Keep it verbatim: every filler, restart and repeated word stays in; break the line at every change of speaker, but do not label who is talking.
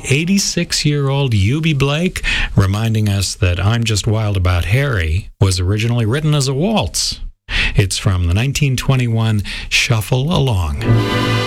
the eighty-six-year-old Eubie Blake, reminding us that I'm Just Wild About Harry was originally written as a waltz. It's from the nineteen twenty-one Shuffle Along.